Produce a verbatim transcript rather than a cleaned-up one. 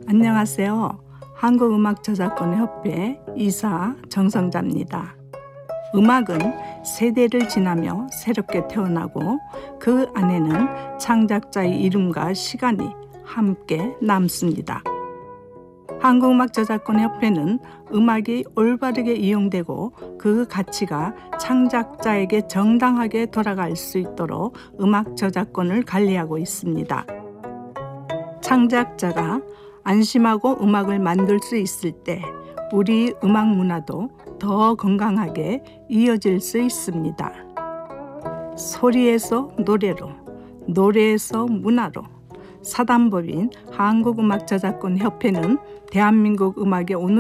안녕하세요. 한국음악저작권협회 이사 정성자입니다. 음악은 세대를 지나며 새롭게 태어나고 그 안에는 창작자의 이름과 시간이 함께 남습니다. 한국음악저작권협회는 음악이 올바르게 이용되고 그 가치가 창작자에게 정당하게 돌아갈 수 있도록 음악 저작권을 관리하고 있습니다. 창작자가 안심하고 음악을 만들 수 있을 때 우리 음악 문화도 더 건강하게 이어질 수 있습니다. 소리에서 노래로, 노래에서 문화로 사단법인 한국음악저작권협회는 대한민국 음악의 오늘